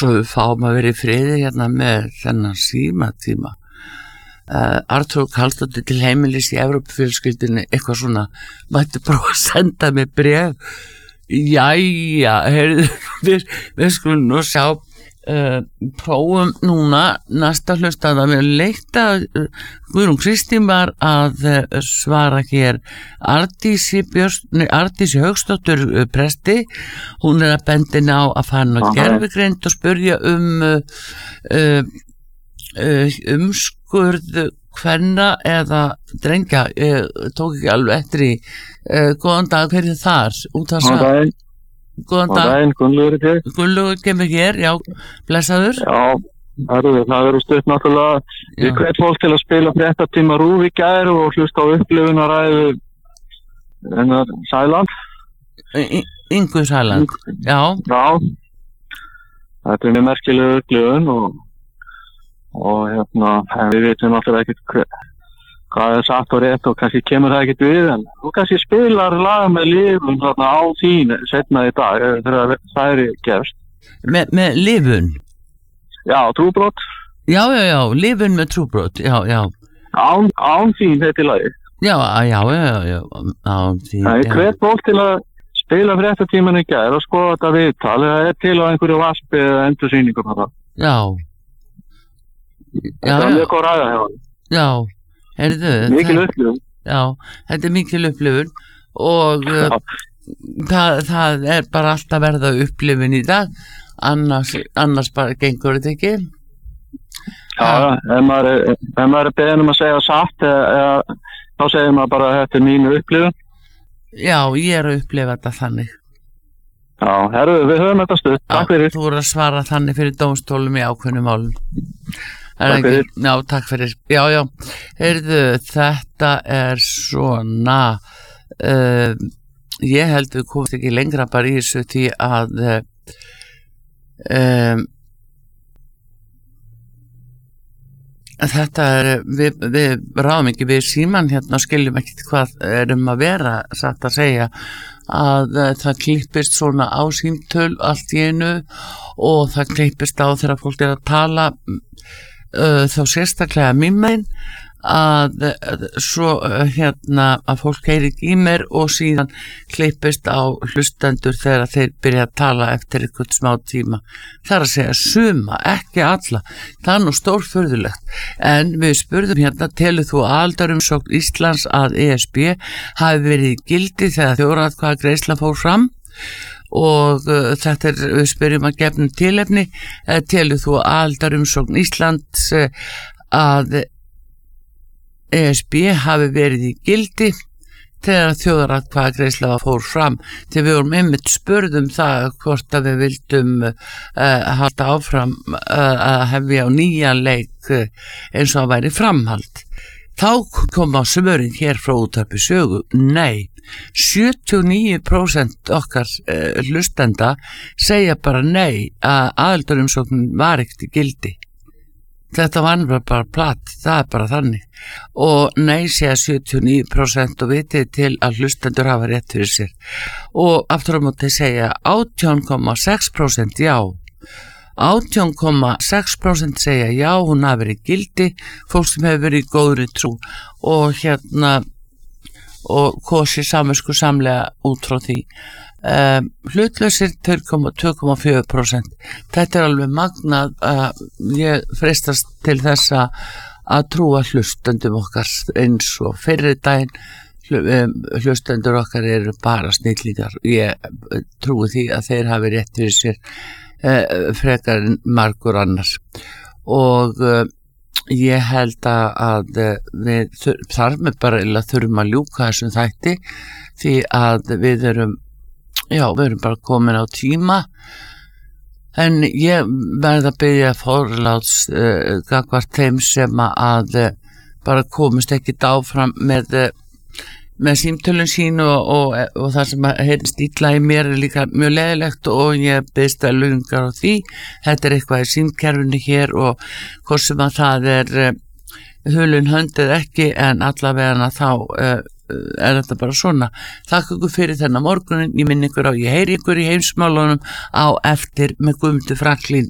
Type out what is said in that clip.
svo við fáum að vera í friði hérna með þennan símatíma. Artur Karlsdóttir til heimilis í Evrópufjölskyldunni, eitthvað svona, mætti prófa að senda mig bréf. Jæja, heyrðu, við skulum nú sjá, prófum núna næsta hlustaða. Við leita Guðrún Kristín var að svara hér Ardísi Hauksdóttur presti. Hún að bendina á að fara á gervigreind og spurja umskurð kvenna eða drengja. Ég tók ekki alveg eftir í. Góðan dag, hver þar? Góðan dag, Gunnlaugur kemur hér, já, blessaður. Já, það verður stutt náttúrulega. Ég hvet fólk til að spila fréttatíma RÚV í gær og hlusta á upplifunaræðu hennar Sæland. Ingu Sæland, já. Já, þetta mjög merkileg upplifun og við veitum náttúrulega ekkert hvað satt og rétt og kannski kemur það ekkert við, en þú kannski spilar lag með Lifun þarna á þín setna í dag þegar það gefst. Með Lifun? Já, Trúbrot. Já, Lifun með Trúbrot, já. Án þín þetta lagi. Já, án þín. Það hvet fólk til að spila fréttatíman í gær og skoða þetta viðtal. Það til á einhverju vaspi eða endursýningum þarna. Já. Það mjög góð ræða hjá hann. Já. Mikil upplifun. Já, þetta mikil upplifun og það bara alltaf verða upplifun í dag, annars bara gengur þetta ekki. Já, ef maður beðin að segja satt þá segir maður bara að þetta mínu upplifun. Já, ég að upplifa þetta þannig. Já, við höfum þetta stutt. Takk fyrir. Þú að svara þannig fyrir dómstólum í ákveðnum málum. Takk fyrir. Já, takk fyrir. Já. Heyrðu, þetta svona ég held við komumst ekki lengra bara í þessu því að þetta við ráðum ekki við síman hérna og skiljum ekkert hvað að vera satt að segja að það klippist svona á símtöl allt í einu og það klippist á þegar fólk að tala þá sérstaklega mín að svo að fólk heyri ekki í mér og síðan klippist á hlustendur þegar þeir byrja að tala eftir einhvern smá tíma. Það að segja suma, ekki alla. Það nú stórfurðulegt. En við spurðum telur þú aðildarumsókn Íslands að ESB hafi verið í gildi þegar þjóðaratkvæðagreiðsla fór fram? Og þetta við spyrjum að gefnum tilefni, telur þú aðildarumsókn Íslands að ESB hafi verið í gildi þegar þjóðaratkvæðagreiðsla fór fram, þegar við vorum einmitt spurðum það hvort að við vildum halda áfram að hefja á nýjan leik eins og að væri framhald. Þá kom á svörin hér frá Útvarpi Sögu, nei, 79% okkar hlustenda segja bara nei að aðildarumsóknin var ekkert í gildi. Þetta var bara platt, það bara þannig. Og nei segja 79% og vitið til að hlustendur hafa rétt fyrir sér. Og aftur á móti segja 18,6% já. 18,6% segja já, hún hafi verið gildi, fólk sem hefur verið í góðri trú og og kosi samvisku samlega út frá því. Hlutlausir 2,4%. Þetta alveg magnað að ég freistast til þess að trúa hlustendum okkar eins og fyrir daginn hlustendur okkar eru bara snillingar. Ég trúi því að þeir hafi rétt fyrir sér frekar en margur annars og ég held að við þar með bara þurfum að ljúka þessum þætti því að við erum bara komin á tíma en ég verð að biðja forláts gagnvart þeim sem að bara komist ekkert áfram með símtölun sín og það sem heyrðist illa í mér líka mjög leiðilegt og ég biðst velungar á því. Þetta eitthvað í símkerfinu hér og hvort sem að það hulun höndið ekki en allavega þá þetta bara svona. Þakka ykkur fyrir þennan morgunin, ég minn ykkur á ég heyri ykkur í heimsmálunum á eftir með Guðmundur Franklín